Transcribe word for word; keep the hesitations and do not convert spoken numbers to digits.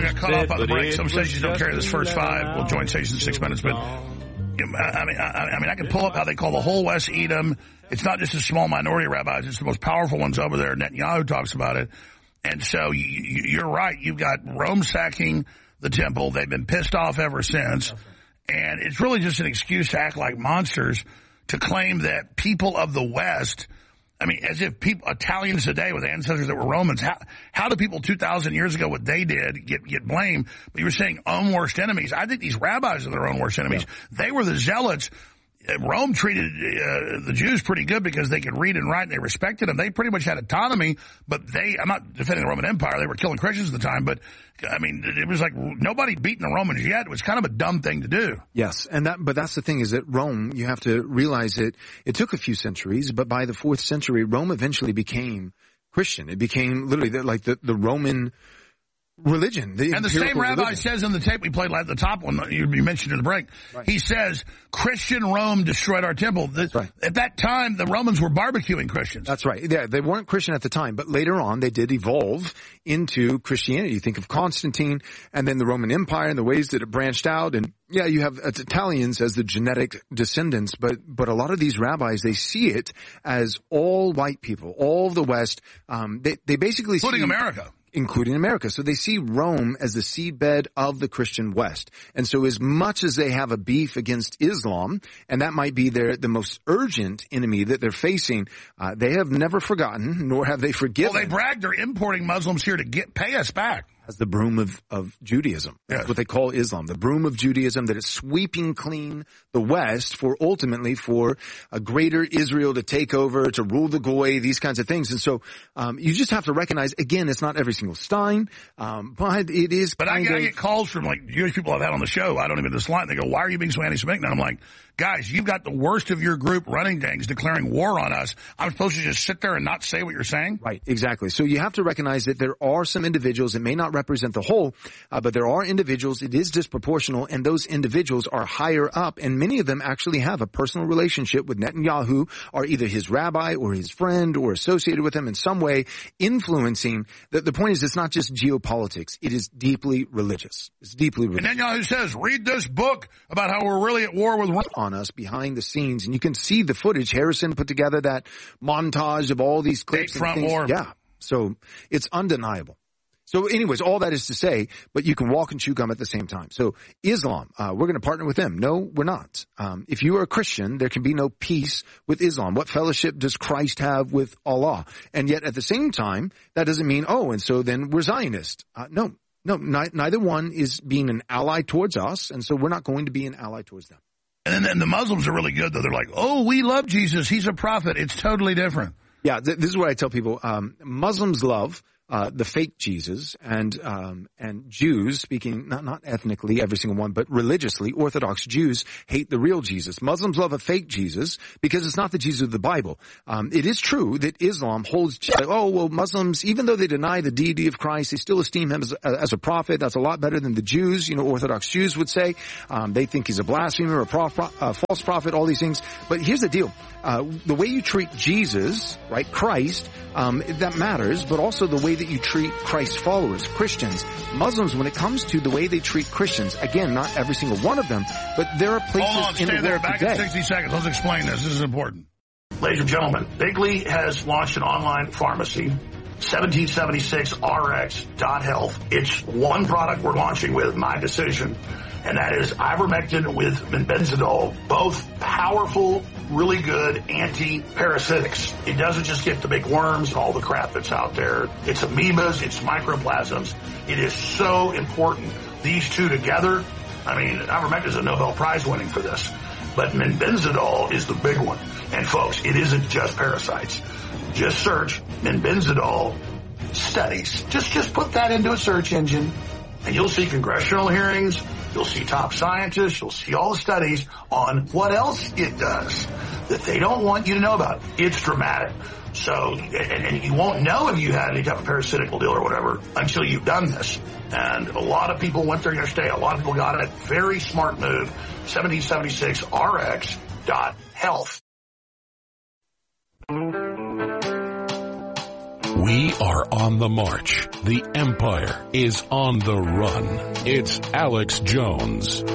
got cut off by the break. Some stations don't carry this first five. We'll join stations in six minutes. But I mean, I, I mean, I can pull up how they call the whole West Edom. It's not just a small minority of rabbis. It's the most powerful ones over there. Netanyahu talks about it. And so you, you're right. You've got Rome sacking the temple. They've been pissed off ever since. And it's really just an excuse to act like monsters, to claim that people of the West, I mean, as if people, Italians today with ancestors that were Romans, how, how do people two thousand years ago, what they did, get, get blamed? But you were saying own worst enemies. I think these rabbis are their own worst enemies. Yeah. They were the zealots. Rome treated uh, the Jews pretty good because they could read and write and they respected them. They pretty much had autonomy, but they, I'm not defending the Roman Empire. They were killing Christians at the time, but I mean, it was like nobody beating the Romans yet. It was kind of a dumb thing to do. Yes. And that, but that's the thing is that Rome, you have to realize it, it took a few centuries, but by the fourth century, Rome eventually became Christian. It became literally the, like the, the Roman religion. The and the same rabbi religion. says in the tape we played at the top one you mentioned in the break, right. He says Christian Rome destroyed our temple. The, right. At that time, the Romans were barbecuing Christians. That's right. Yeah, they weren't Christian at the time, but later on they did evolve into Christianity. You think of Constantine and then the Roman Empire and the ways that it branched out. And yeah, you have Italians as the genetic descendants, but but a lot of these rabbis, they see it as all white people, all of the West. Um, they they basically including see, America. Including America. So they see Rome as the seedbed of the Christian West. And so as much as they have a beef against Islam, and that might be their the most urgent enemy that they're facing, uh, they have never forgotten, nor have they forgiven. Well, they bragged they're importing Muslims here to get pay us back. As the broom of, of Judaism. That's yes. what they call Islam. The broom of Judaism that is sweeping clean the West for ultimately for a greater Israel to take over, to rule the Goy, these kinds of things. And so, um, you just have to recognize, again, it's not every single Stein, um, but it is But I, kind I of, get calls from like Jewish people I've had on the show. I don't even this line. They go, why are you being so anti-Semitic? And I'm like, guys, you've got the worst of your group running gangs declaring war on us. I'm supposed to just sit there and not say what you're saying? Right, exactly. So you have to recognize that there are some individuals that may not represent the whole, uh, but there are individuals, it is disproportional, and those individuals are higher up, and many of them actually have a personal relationship with Netanyahu, or either his rabbi or his friend or associated with him in some way, influencing. The, the point is, it's not just geopolitics. It is deeply religious. It's deeply religious. And Netanyahu says, read this book about how we're really at war with Rome. On us behind the scenes, and you can see the footage. Harrison put together that montage of all these clips. State front and war. Yeah, so it's undeniable. So anyways, all that is to say, but you can walk and chew gum at the same time. So Islam, uh, we're going to partner with them. No, we're not. Um, if you are a Christian, there can be no peace with Islam. What fellowship does Christ have with Allah? And yet at the same time, that doesn't mean, oh, and so then we're Zionist. Uh, no, no, ni- neither one is being an ally towards us, and so we're not going to be an ally towards them. And then the Muslims are really good, though. They're like, oh, we love Jesus. He's a prophet. It's totally different. Yeah, th- this is what I tell people. Um, Muslims love uh, the fake Jesus, and um, and Jews, speaking not not ethnically, every single one, but religiously, Orthodox Jews hate the real Jesus. Muslims love a fake Jesus because it's not the Jesus of the Bible. Um, it is true that Islam holds, like, oh, well, Muslims, even though they deny the deity of Christ, they still esteem him as, as a prophet. That's a lot better than the Jews, you know, Orthodox Jews would say. Um, they think he's a blasphemer, a prof, a false prophet, all these things. But here's the deal. Uh, the way you treat Jesus, right, Christ, um, that matters, but also the way that you treat Christ's followers, Christians. Muslims, when it comes to the way they treat Christians, again, not every single one of them, but there are places Hold on, in stay the there. world Back today. in sixty seconds. Let's explain this. This is important. Ladies and gentlemen, Bigley has launched an online pharmacy, seventeen seventy-six R X dot health. It's one product we're launching with, my decision, and that is ivermectin with benzidol, both powerful, really good anti-parasitics. It doesn't just get the big worms and all the crap that's out there. It's amoebas, it's microplasms. It is so important. These two together, I mean, ivermectin is a Nobel Prize winning for this, but benzidol is the big one. And folks, it isn't just parasites. Just search benzidol studies. Just, just put that into a search engine, and you'll see congressional hearings. You'll see top scientists. You'll see all the studies on what else it does that they don't want you to know about. It's dramatic. So, and, and you won't know if you had any type of parasitical deal or whatever until you've done this. And a lot of people went there yesterday. A lot of people got it. Very smart move. seventeen seventy-six R X dot health. We are on the march. The empire is on the run. It's Alex Jones.